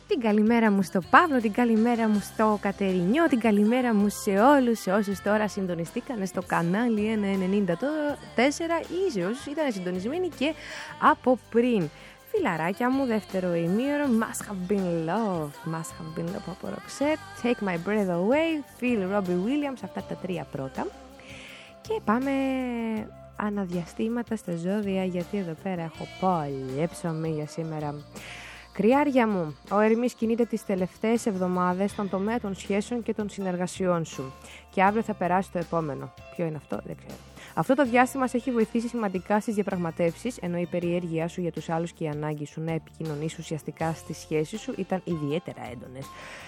Την καλημέρα μου στο Παύλο, την καλημέρα μου στο Κατερινιό, την καλημέρα μου σε όλους, σε όσους τώρα συντονιστήκανε στο κανάλι 194 ή σε όσους ήταν συντονισμένοι και από πριν. Φιλαράκια μου, δεύτερο ημίωρο, Must Have Been Love από Roxette, Take My Breath Away, Phil Robbie Williams, αυτά τα τρία πρώτα. Και πάμε αναδιαστήματα στα ζώδια, γιατί εδώ πέρα έχω πολύ ψωμί για σήμερα. Κρυάρια μου, ο Ερμής κινείται τις τελευταίες εβδομάδες στον τομέα των σχέσεων και των συνεργασιών σου. Και αύριο θα περάσει το επόμενο. Ποιο είναι αυτό, δεν ξέρω. Αυτό το διάστημα σε έχει βοηθήσει σημαντικά στις διαπραγματεύσεις, ενώ η περιέργειά σου για τους άλλους και η ανάγκη σου να επικοινωνείς ουσιαστικά στις σχέσεις σου ήταν ιδιαίτερα έντονες.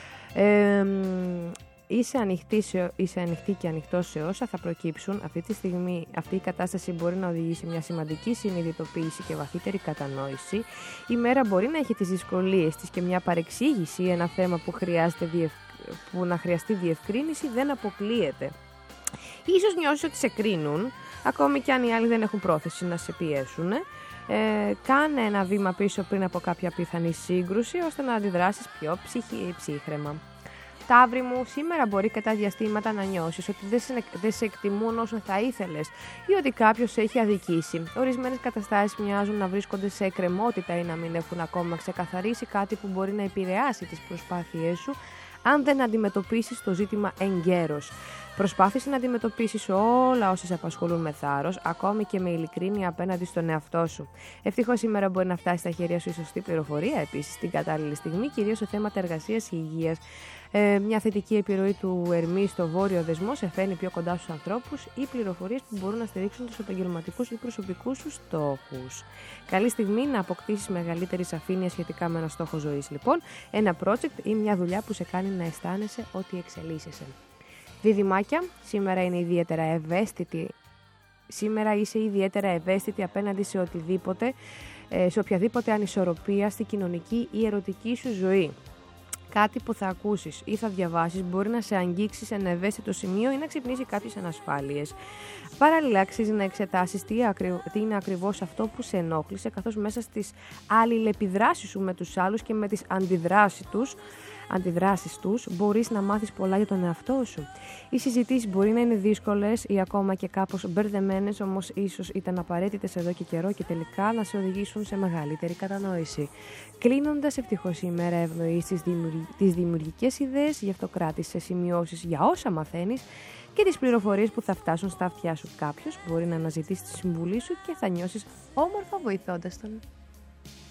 Είσαι ανοιχτή και ανοιχτός σε όσα θα προκύψουν. Αυτή τη στιγμή αυτή η κατάσταση μπορεί να οδηγήσει σε μια σημαντική συνειδητοποίηση και βαθύτερη κατανόηση. Η μέρα μπορεί να έχει τις δυσκολίες της και μια παρεξήγηση, ένα θέμα που να χρειαστεί διευκρίνηση δεν αποκλείεται. Ίσως νιώσεις ότι σε κρίνουν, ακόμη και αν οι άλλοι δεν έχουν πρόθεση να σε πιέσουν. Κάνε ένα βήμα πίσω πριν από κάποια πιθανή σύγκρουση, ώστε να αντιδράσεις πιο ψύχραιμα. Ταύρη μου, σήμερα μπορεί κατά διαστήματα να νιώσεις ότι δεν σε εκτιμούν όσο θα ήθελες ή ότι κάποιος σε έχει αδικήσει. Ορισμένες καταστάσεις μοιάζουν να βρίσκονται σε εκκρεμότητα ή να μην έχουν ακόμα ξεκαθαρίσει, κάτι που μπορεί να επηρεάσει τις προσπάθειές σου αν δεν αντιμετωπίσεις το ζήτημα εγκαίρως. Προσπάθησε να αντιμετωπίσεις όλα όσα σε απασχολούν με θάρρος, ακόμη και με ειλικρίνεια απέναντι στον εαυτό σου. Ευτυχώς σήμερα μπορεί να φτάσει στα χέρια σου η σωστή πληροφορία, επίσης την κατάλληλη στιγμή, κυρίως σε θέματα εργασίας ή υγείας. Μια θετική επιρροή του Ερμή στο βόρειο δεσμό σε φέρνει πιο κοντά στους ανθρώπους ή πληροφορίες που μπορούν να στηρίξουν τους επαγγελματικούς ή προσωπικούς σου στόχους. Καλή στιγμή να αποκτήσεις μεγαλύτερη σαφήνεια σχετικά με ένα στόχο ζωής, λοιπόν, ένα project ή μια δουλειά που σε κάνει να αισθάνεσαι ότι εξελίσσεσαι. Διδυμάκια, σήμερα είσαι ιδιαίτερα ευαίσθητη απέναντι σε οποιαδήποτε ανισορροπία στη κοινωνική ή ερωτική σου ζωή. Κάτι που θα ακούσεις ή θα διαβάσεις μπορεί να σε αγγίξει σε ένα ευαίσθητο σημείο ή να ξυπνήσει κάποιες ανασφάλειες. Παράλληλα, αξίζει να εξετάσεις τι είναι ακριβώς αυτό που σε ενόχλησε, καθώς μέσα στις αλληλεπιδράσεις σου με τους άλλους και με τις αντιδράσεις τους μπορείς να μάθεις πολλά για τον εαυτό σου. Οι συζητήσεις μπορεί να είναι δύσκολες ή ακόμα και κάπως μπερδεμένες, όμως ίσως ήταν απαραίτητες εδώ και καιρό και τελικά να σε οδηγήσουν σε μεγαλύτερη κατανόηση. Κλείνοντας, ευτυχώς η ημέρα ευνοεί τις δημιουργικές ιδέες, γι' αυτό κράτησε σημειώσεις για όσα μαθαίνεις και τις πληροφορίες που θα φτάσουν στα αυτιά σου. Κάποιος μπορεί να αναζητήσει τη συμβουλή σου και θα νιώσεις όμορφα βοηθώντας τον.